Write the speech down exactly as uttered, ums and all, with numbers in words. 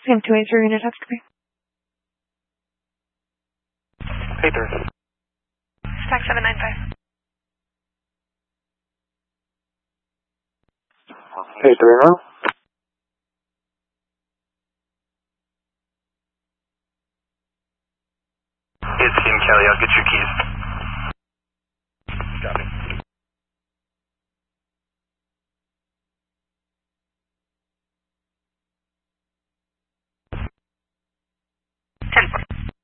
Sam two eight zero unit after me. Hey there. Stack seven nine five. Hey three now. It's Team Kelly, I'll get your keys.